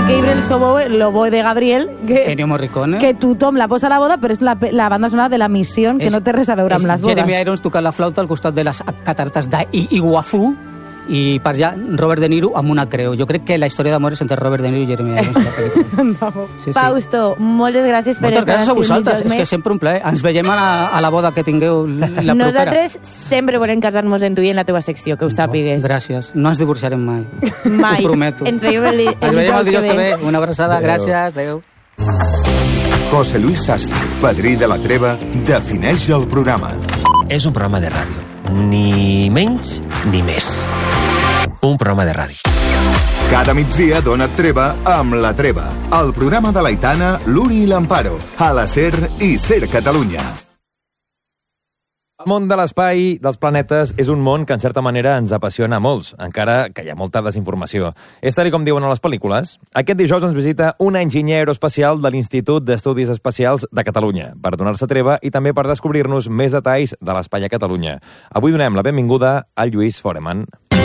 Gabriel l'oboe de Gabriel, Ennio Morricone. que tothom la posa a la boda, però és la banda sonora de La Missió, que no té res a veure amb les bodes. Jeremy Irons tocant la flauta al costat de les catarates d'Iguazú, i per allà Robert De Niro amb una creu. Jo crec que la història d'amor és entre Robert De Niro i Jeremy Irons. Sí. Fausto, moltes gràcies per moltes gràcies a vosaltres, és que sempre un plaer. Ens veiem a la boda que tingueu la propera. Nosaltres sempre volem casar-nos en tu i en la teva secció, que ho sàpigues. Gràcies, no ens divorciarem mai. Mai. Ho prometo. Ens veiem el dijous que ve. Una abraçada, gràcies, adéu. José Luis Sastre, padrí de la treva, defineix el programa. És un programa de ràdio. Ni menys ni més. Un programa de ràdio. Cada migdia dona't treva amb La Treva, el programa de l'Aitana, l'Uri i l'Amparo, a la SER i SER Catalunya. El món de l'espai, dels planetes, és un món que en certa manera ens apassiona a molts, encara que hi ha molta desinformació. És tal com diuen a les pel·lícules. Aquest dijous ens visita un enginyer aeroespacial de l'Institut d'Estudis Espacials de Catalunya, per donar-se treva i també per descobrir-nos més detalls de l'espai a Catalunya. Avui donem la benvinguda al Lluís Foreman.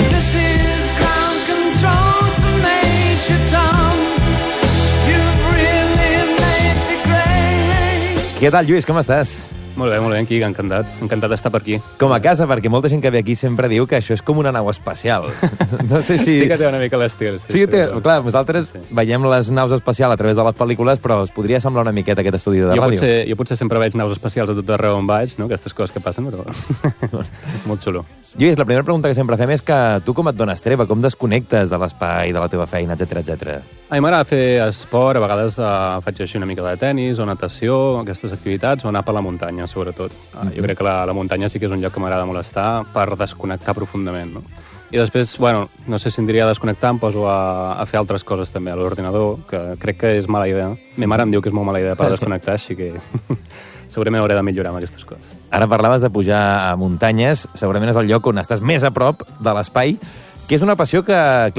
Què tal, Lluís? Com estàs? Molt bé, aquí, encantat d'estar per aquí. Com a casa, perquè molta gent que ve aquí sempre diu que això és com una nau espacial. No sé si... Sí que té una mica l'estil. Sí, clar, vosaltres veiem les naus espacials a través de les pel·lícules, però us podria semblar una miqueta aquest estudi de ràdio. Jo potser sempre veig naus espacials a tot arreu on vaig, no? Aquestes coses que passen, però molt xulo. Lluís, la primera pregunta que sempre fem és que tu com et dones treva, com desconnectes de l'espai, de la teva feina, etc. A mi m'agrada fer esport, a vegades faig així una mica de tennis o natació, aquestes activitats, o anar per la muntanya, sobretot. Jo crec que la muntanya sí que és un lloc que m'agrada molestar per desconnectar profundament, no? I després, no sé si em diria desconnectar, em poso a fer altres coses també a l'ordinador, que crec que és mala idea. Ma mare em diu que és molt mala idea per desconnectar, així que segurament hauré de millorar amb aquestes coses. Ara parlaves de pujar a muntanyes, segurament és el lloc on estàs més a prop de l'espai, que és una passió que...